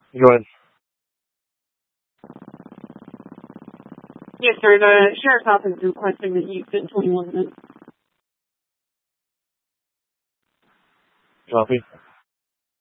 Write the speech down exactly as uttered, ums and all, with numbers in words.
Go ahead. Yes, sir. The sheriff's office is requesting that you sit twenty-one minutes. Copy.